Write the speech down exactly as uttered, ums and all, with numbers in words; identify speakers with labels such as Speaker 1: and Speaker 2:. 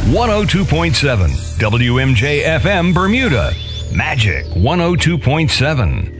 Speaker 1: one oh two point seven W M J F M Bermuda. Magic one oh two point seven.